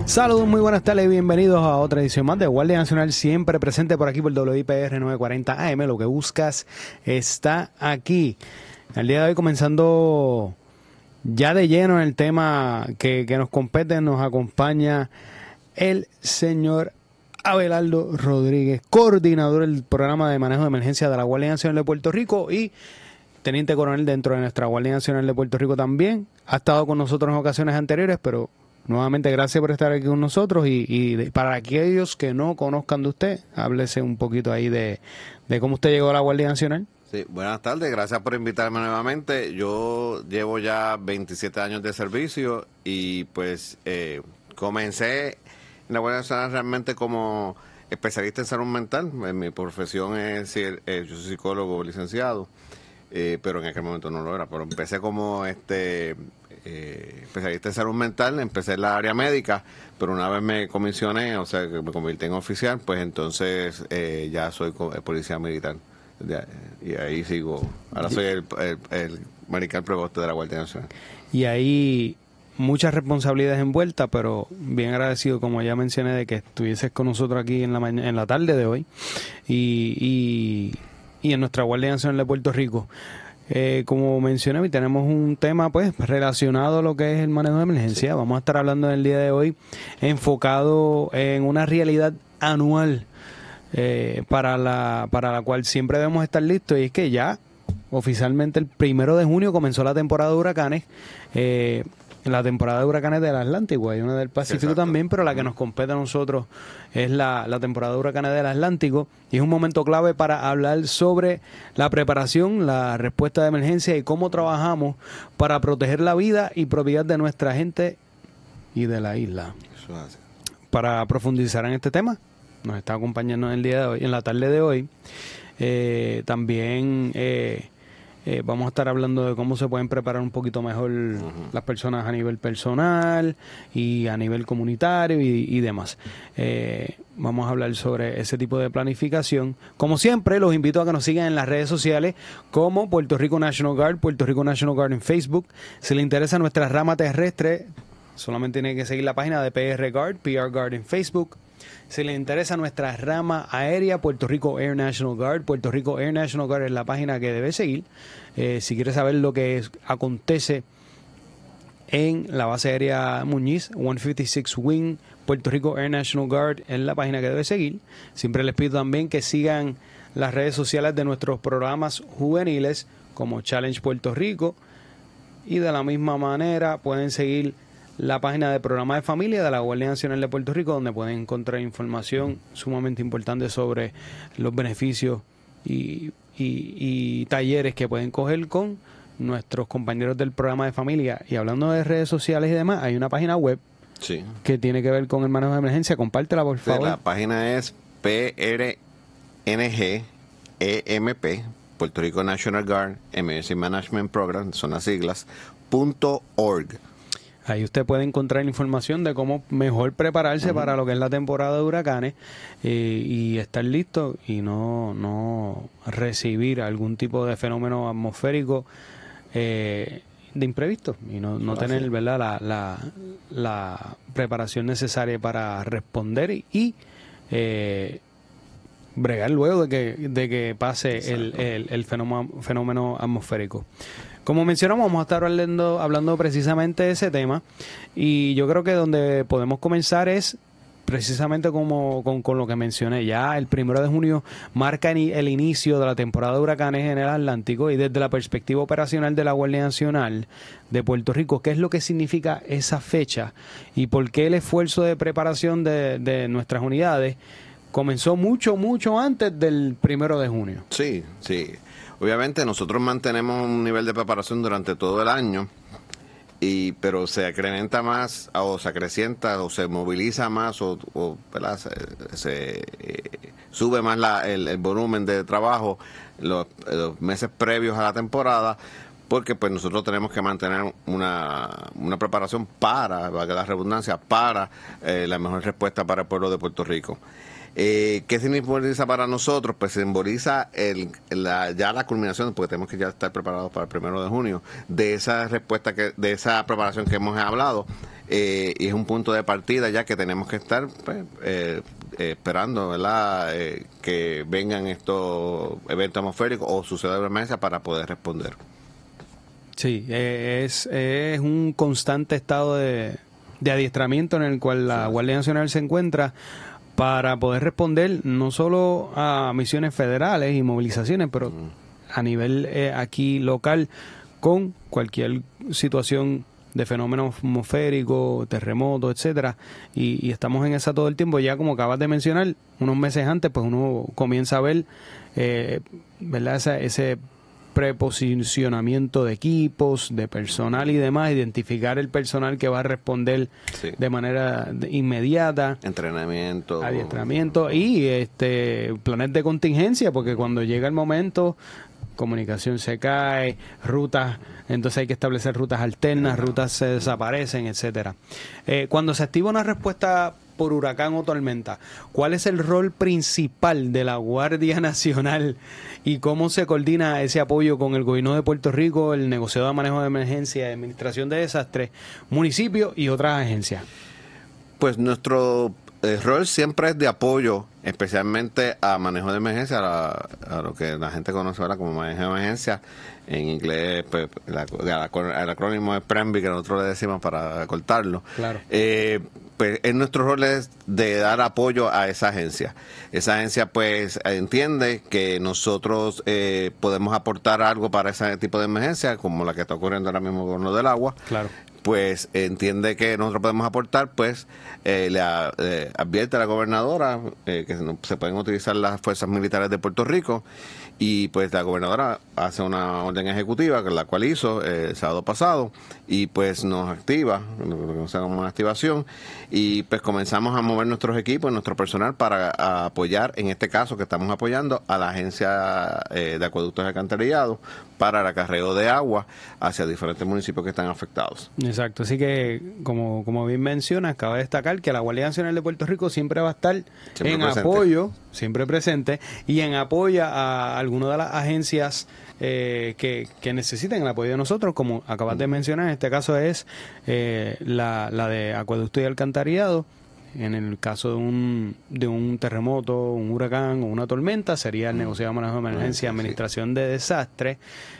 Saludos, muy buenas tardes y bienvenidos a otra edición más de Guardia Nacional, siempre presente por aquí por WIPR 940 AM. Lo que buscas está aquí. El día de hoy comenzando ya de lleno en el tema que nos compete, nos acompaña el señor Abelardo Rodríguez, coordinador del programa de manejo de emergencia de la Guardia Nacional de Puerto Rico y teniente coronel dentro de nuestra Guardia Nacional de Puerto Rico también. Ha estado con nosotros en ocasiones anteriores, pero nuevamente gracias por estar aquí con nosotros y para aquellos que no conozcan de usted, háblese un poquito ahí de cómo usted llegó a la Guardia Nacional. Sí, buenas tardes, gracias por invitarme nuevamente. Yo llevo ya 27 años de servicio y pues comencé en la Guardia Nacional realmente como especialista en salud mental. Mi profesión es, yo soy psicólogo licenciado, pero en aquel momento no lo era, pero empecé como especialista en salud mental, empecé en la área médica, pero una vez me comisioné, o sea, que me convertí en oficial, pues entonces ya soy policía militar. Y ahí sigo. Ahora soy el mariscal preboste de la Guardia Nacional. Y ahí muchas responsabilidades envueltas, pero bien agradecido, como ya mencioné, de que estuvieses con nosotros aquí en la tarde de hoy y en nuestra Guardia Nacional de Puerto Rico. Como mencioné, hoy tenemos un tema pues relacionado a lo que es el manejo de emergencia. Sí. Vamos a estar hablando en el día de hoy enfocado en una realidad anual para la cual siempre debemos estar listos, y es que ya oficialmente el 1 de junio comenzó la temporada de huracanes, la temporada de huracanes del Atlántico. Hay una del Pacífico. Exacto. También, pero la que nos compete a nosotros es la temporada de huracanes del Atlántico, y es un momento clave para hablar sobre la preparación, la respuesta de emergencia y cómo trabajamos para proteger la vida y propiedad de nuestra gente y de la isla. Eso hace. Para profundizar en este tema, nos está acompañando en el día de hoy, en la tarde de hoy. También vamos a estar hablando de cómo se pueden preparar un poquito mejor las personas a nivel personal y a nivel comunitario y demás. Vamos a hablar sobre ese tipo de planificación. Como siempre, los invito a que nos sigan en las redes sociales como Puerto Rico National Guard en Facebook. Si le interesa nuestra rama terrestre, solamente tiene que seguir la página de PR Guard en Facebook. Si les interesa nuestra rama aérea, Puerto Rico Air National Guard. Puerto Rico Air National Guard es la página que debe seguir. Si quiere saber lo que acontece en la base aérea Muñiz, 156 Wing, Puerto Rico Air National Guard es la página que debe seguir. Siempre les pido también que sigan las redes sociales de nuestros programas juveniles como Challenge Puerto Rico, y de la misma manera pueden seguir la página de programa de familia de la Guardia Nacional de Puerto Rico, donde pueden encontrar información sumamente importante sobre los beneficios y talleres que pueden coger con nuestros compañeros del programa de familia. Y hablando de redes sociales y demás, hay una página web que tiene que ver con el manejo de emergencia. Compártela, por favor. La página es PRNGEMP, Puerto Rico National Guard Emergency Management Program, son las siglas, .org. Ahí usted puede encontrar información de cómo mejor prepararse para lo que es la temporada de huracanes y estar listo y no recibir algún tipo de fenómeno atmosférico de imprevisto y no tener, ¿verdad?, la preparación necesaria para responder y bregar luego de que pase el fenómeno atmosférico. Como mencionamos, vamos a estar hablando precisamente de ese tema, y yo creo que donde podemos comenzar es precisamente con lo que mencioné. Ya el 1 de junio marca el inicio de la temporada de huracanes en el Atlántico, y desde la perspectiva operacional de la Guardia Nacional de Puerto Rico, ¿qué es lo que significa esa fecha y por qué el esfuerzo de preparación de nuestras unidades comenzó mucho antes del 1 de junio? Sí. Obviamente nosotros mantenemos un nivel de preparación durante todo el año, pero se acrementa más o se acrecienta o se moviliza más o se sube más el volumen de trabajo los meses previos a la temporada, porque pues nosotros tenemos que mantener una preparación para, valga la redundancia, para la mejor respuesta para el pueblo de Puerto Rico. ¿Qué simboliza para nosotros? Pues simboliza ya la culminación, porque tenemos que ya estar preparados para el 1 de junio, de esa respuesta, de esa preparación que hemos hablado, y es un punto de partida ya que tenemos que estar pues, esperando, ¿verdad? Que vengan estos eventos atmosféricos o suceda de emergencia para poder responder. Sí, es un constante estado de adiestramiento en el cual la Guardia Nacional se encuentra para poder responder no solo a misiones federales y movilizaciones, pero a nivel aquí local con cualquier situación de fenómeno atmosférico, terremoto, etcétera, y estamos en esa todo el tiempo. Ya como acabas de mencionar, unos meses antes, pues uno comienza a ver, ¿verdad? Ese preposicionamiento de equipos, de personal y demás, identificar el personal que va a responder de manera inmediata, entrenamiento, adiestramiento y planes de contingencia, porque cuando llega el momento, comunicación se cae, rutas, entonces hay que establecer rutas alternas, rutas se desaparecen, etcétera. Cuando se activa una respuesta por huracán o tormenta, ¿cuál es el rol principal de la Guardia Nacional y cómo se coordina ese apoyo con el gobierno de Puerto Rico, el negociado de manejo de emergencia, administración de desastres, municipios y otras agencias? Pues nuestro rol siempre es de apoyo, especialmente a manejo de emergencia, a lo que la gente conoce ahora como manejo de emergencia. En inglés, pues, el acrónimo es PREMBI, que nosotros le decimos para cortarlo. Claro. Pues nuestro rol es de dar apoyo a esa agencia. Esa agencia pues entiende que nosotros podemos aportar algo para ese tipo de emergencia, como la que está ocurriendo ahora mismo con lo del agua. Claro. Pues entiende que nosotros podemos aportar, pues le advierte a la gobernadora que se pueden utilizar las fuerzas militares de Puerto Rico, y pues la gobernadora hace una orden ejecutiva, la cual hizo el sábado pasado, y pues nos activa, lo que se llama una activación, y pues comenzamos a mover nuestros equipos, nuestro personal para apoyar, en este caso que estamos apoyando a la agencia de acueductos y alcantarillados para el acarreo de agua hacia diferentes municipios que están afectados. Exacto, así que como bien menciona, acaba de destacar que la Guardia Nacional de Puerto Rico siempre va a estar siempre en presente. Apoyo, siempre presente, y en apoyo a alguna de las agencias que necesiten el apoyo de nosotros, como acabas de mencionar. En este caso es la de acueducto y alcantarillado. En el caso de un terremoto, un huracán o una tormenta, sería el negociado de manejo de emergencia, administración de desastres,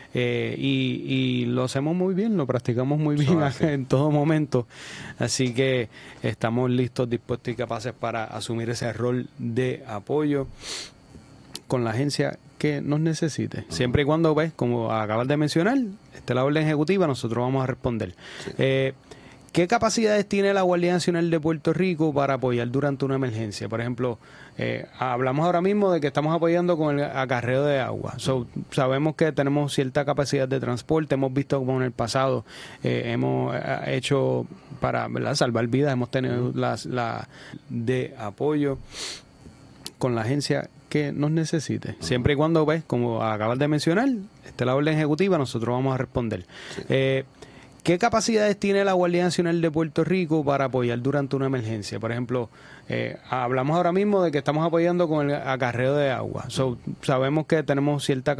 y lo hacemos muy bien, lo practicamos muy bien en todo momento, así que estamos listos, dispuestos y capaces para asumir ese rol de apoyo con la agencia que nos necesite. Siempre y cuando, ves, como acabas de mencionar, esté la orden ejecutiva, nosotros vamos a responder. ¿Qué capacidades tiene la Guardia Nacional de Puerto Rico para apoyar durante una emergencia? Por ejemplo, hablamos ahora mismo de que estamos apoyando con el acarreo de agua. Sabemos que tenemos cierta capacidad de transporte. Hemos visto como en el pasado hemos hecho para, ¿verdad?, salvar vidas. Hemos tenido la de apoyo con la agencia que nos necesite. Siempre y cuando, ves, como acabas de mencionar, esté la orden ejecutiva, nosotros vamos a responder. ¿Qué capacidades tiene la Guardia Nacional de Puerto Rico para apoyar durante una emergencia? Por ejemplo, hablamos ahora mismo de que estamos apoyando con el acarreo de agua. Sabemos que tenemos cierta